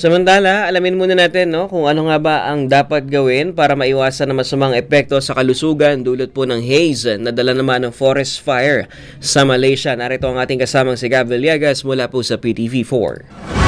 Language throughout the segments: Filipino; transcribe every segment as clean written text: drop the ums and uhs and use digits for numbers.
Samantala, alamin muna natin kung ano nga ba ang dapat gawin para maiwasan ang masamang epekto sa kalusugan dulot po ng haze na dala naman ng forest fire sa Malaysia. Narito ang ating kasamang si Gab Villegas mula po sa PTV4.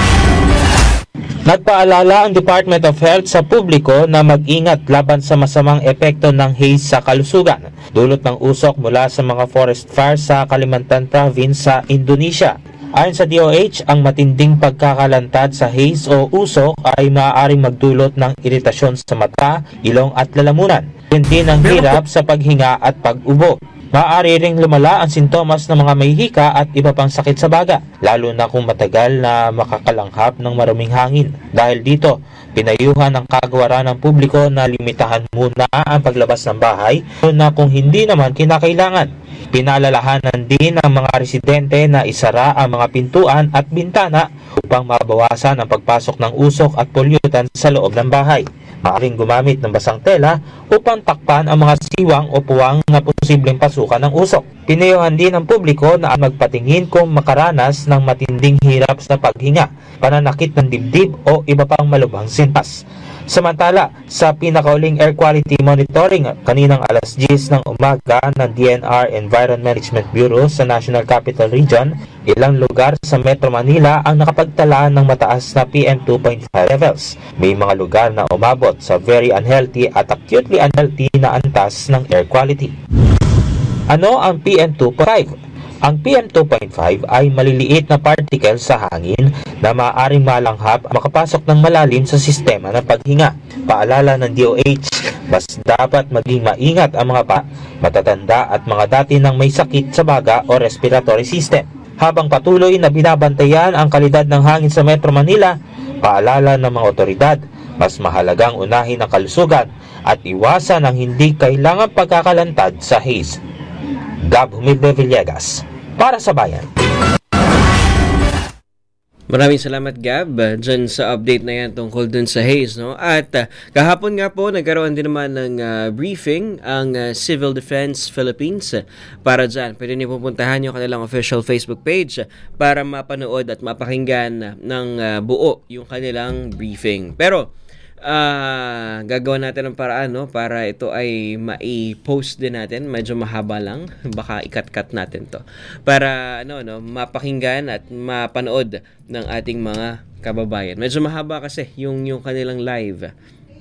Nagpaalala ang Department of Health sa publiko na mag-ingat laban sa masamang epekto ng haze sa kalusugan, dulot ng usok mula sa mga forest fire sa Kalimantan Province sa Indonesia. Ayon sa DOH, ang matinding pagkakalantad sa haze o usok ay maaaring magdulot ng iritasyon sa mata, ilong at lalamunan, hindi ng hirap sa paghinga at pag-ubo. Maaari ring lumala ang sintomas ng mga may hika at iba pang sakit sa baga, lalo na kung matagal na makakalanghap ng maruming hangin. Dahil dito, pinayuhan ng kagawaran ng publiko na limitahan muna ang paglabas ng bahay na kung hindi naman kinakailangan. Pinaalalahanan din ng mga residente na isara ang mga pintuan at bintana upang mabawasan ang pagpasok ng usok at polyutan sa loob ng bahay. Maaaring gumamit ng basang tela upang takpan ang mga siwang o puwang na posibleng pasukan ng usok. Pinayuhan din ng publiko na magpatingin kung makaranas ng matinding hirap sa paghinga, pananakit ng dibdib o iba pang malubhang sintas. Samantala, sa pinakauling air quality monitoring kaninang alas 10 ng umaga ng DNR Environment Management Bureau sa National Capital Region, ilang lugar sa Metro Manila ang nakapagtala ng mataas na PM2.5 levels. May mga lugar na umabot sa very unhealthy at acutely unhealthy na antas ng air quality. Ano ang PM2.5? Ang PM2.5 ay maliliit na particle sa hangin na maaaring malanghap at makapasok ng malalim sa sistema ng paghinga. Paalala ng DOH, mas dapat maging maingat ang mga matatanda at mga dati nang may sakit sa baga o respiratory system. Habang patuloy na binabantayan ang kalidad ng hangin sa Metro Manila, paalala ng mga otoridad, mas mahalagang unahin ang kalusugan at iwasan ang hindi kailangang pagkakalantad sa haze. Gab Villegas para sa Bayan. Maraming salamat Gab dyan sa update na yan tungkol dun sa haze. At kahapon nga po nagkaroon din naman ng briefing ang Civil Defense Philippines para dyan. Pwede niyo pupuntahan yung kanilang official Facebook page para mapanood at mapakinggan ng buo yung kanilang briefing. Pero gagawa natin ng paraan para ito ay mai-post din natin. Medyo mahaba lang, baka i-cut natin to para mapakinggan at mapanood ng ating mga kababayan. Medyo mahaba kasi yung kanilang live.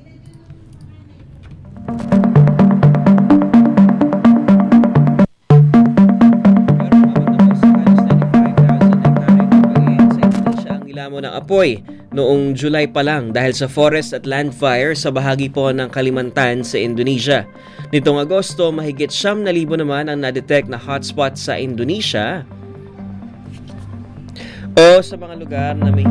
Ilamo ng apoy noong July pa lang dahil sa forest at land fire sa bahagi po ng Kalimantan sa Indonesia. Nitong Agosto, mahigit 9,000 naman ang na-detect na hotspot sa Indonesia o sa mga lugar na may